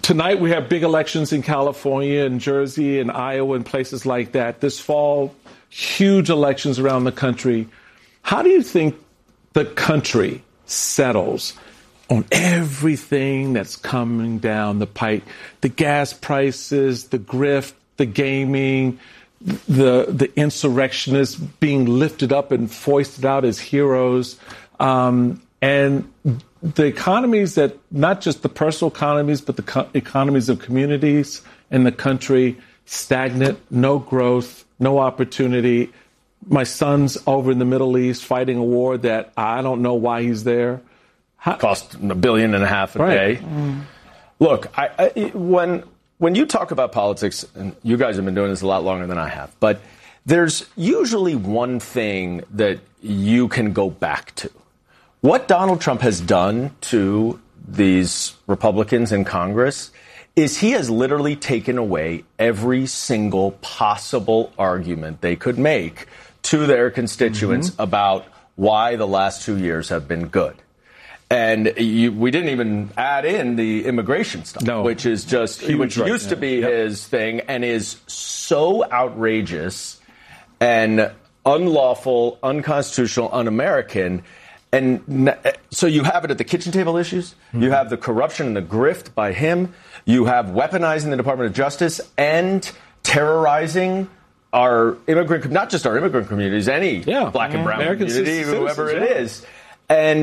tonight we have big elections in California and Jersey and Iowa and places like that. This fall, huge elections around the country. How do you think the country settles on everything that's coming down the pike? The gas prices, the grift, the gaming, the insurrectionists being lifted up and foisted out as heroes, and the economies that, not just the personal economies, but the economies of communities in the country, stagnant, no growth, no opportunity. My son's over in the Middle East fighting a war that I don't know why he's there. Cost $1.5 billion a day. Look, when you talk about politics, and you guys have been doing this a lot longer than I have, but there's usually one thing that you can go back to. What Donald Trump has done to these Republicans in Congress is he has literally taken away every single possible argument they could make to their constituents about why the last 2 years have been good. And we didn't even add in the immigration stuff, which is just, which used to be his thing and is so outrageous and unlawful, unconstitutional, un-American. And so you have it at the kitchen table issues. You have the corruption and the grift by him. You have weaponizing the Department of Justice and terrorizing our immigrant, not just our immigrant communities, any black and brown American community, whoever it is. And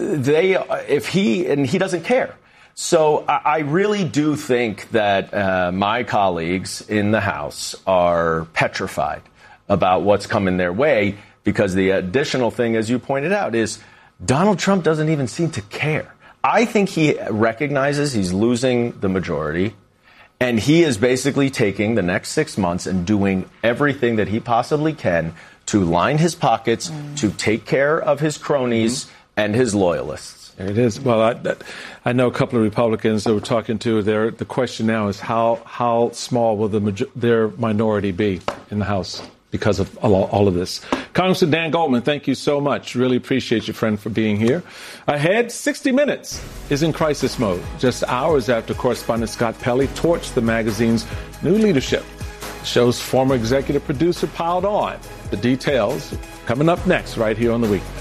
he doesn't care. So I really do think that my colleagues in the House are petrified about what's coming their way, because the additional thing, as you pointed out, is Donald Trump doesn't even seem to care. I think he recognizes he's losing the majority, and he is basically taking the next 6 months and doing everything that he possibly can to line his pockets, to take care of his cronies and his loyalists. It is. Well, I know a couple of Republicans that we're talking to. The question now is how small will their minority be in the House because of all of this. Congressman Dan Goldman, thank you so much. Really appreciate you, friend, for being here. Ahead, 60 Minutes is in crisis mode. Just hours after correspondent Scott Pelley torched the magazine's new leadership. The show's former executive producer piled on. The details coming up next right here on The Weekly.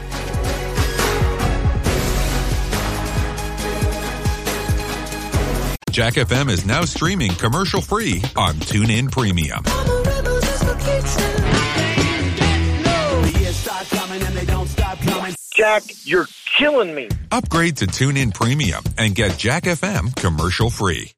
Jack FM is now streaming commercial-free on TuneIn Premium. Jack, you're killing me. Upgrade to TuneIn Premium and get Jack FM commercial-free.